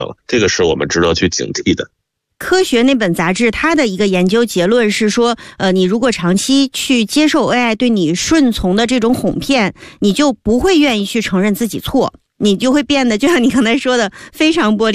这个是我们值得去警惕的。 科学那本杂志它的一个研究结论是说，你如果长期去接受 AI 对你顺从的这种哄骗，你就不会愿意去承认自己错，你就会变得就像你刚才说的非常玻璃